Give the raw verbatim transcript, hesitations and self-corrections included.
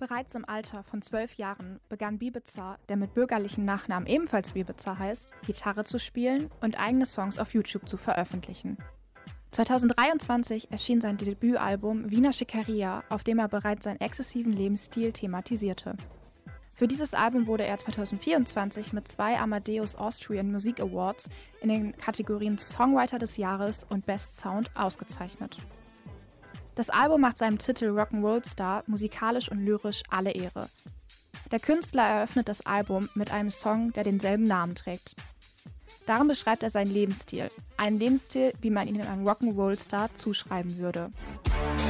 Bereits im Alter von zwölf Jahren begann Biebitzer, der mit bürgerlichen Nachnamen ebenfalls Biebitzer heißt, Gitarre zu spielen und eigene Songs auf YouTube zu veröffentlichen. zweitausenddreiundzwanzig erschien sein Debütalbum Wiener Schickeria, auf dem er bereits seinen exzessiven Lebensstil thematisierte. Für dieses Album wurde er zweitausendvierundzwanzig mit zwei Amadeus Austrian Music Awards in den Kategorien Songwriter des Jahres und Best Sound ausgezeichnet. Das Album macht seinem Titel Rock'n'Roll Star musikalisch und lyrisch alle Ehre. Der Künstler eröffnet das Album mit einem Song, der denselben Namen trägt. Darin beschreibt er seinen Lebensstil, einen Lebensstil, wie man ihn einem Rock'n'Roll Star zuschreiben würde.